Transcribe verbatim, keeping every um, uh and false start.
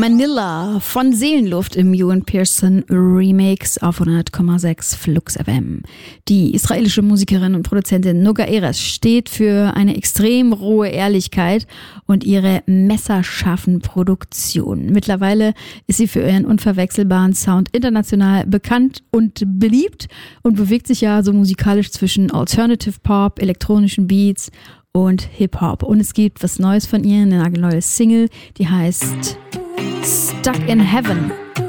Vanilla von Seelenluft im Ewan Pearson Remix auf hundert Komma sechs Flux F M. Die israelische Musikerin und Produzentin Noga Erez steht für eine extrem rohe Ehrlichkeit und ihre messerscharfen Produktionen. Mittlerweile ist sie für ihren unverwechselbaren Sound international bekannt und beliebt und bewegt sich ja so musikalisch zwischen Alternative Pop, elektronischen Beats und Hip-Hop. Und es gibt was Neues von ihr, eine nagelneue Single, die heißt Stuck in Heaven.